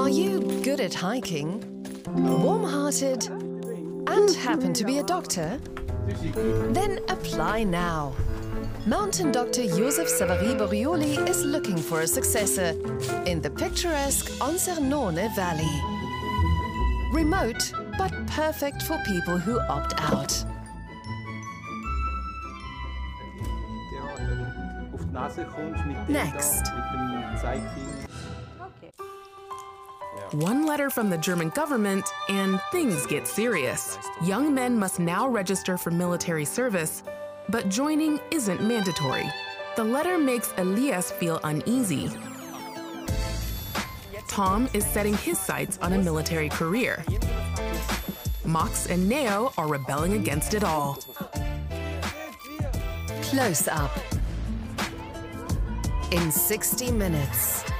Are you good at hiking, warm-hearted, and happen to be a doctor? Then apply now. Mountain Doctor Joseph Savary Borioli is looking for a successor in the picturesque Onsernone Valley. Remote, but perfect for people who opt out. Next. One letter from the German government and things get serious. Young men must now register for military service, but joining isn't mandatory. The letter makes Elias feel uneasy. Tom is setting his sights on a military career. Max and Neo are rebelling against it all. Close up. In 60 minutes.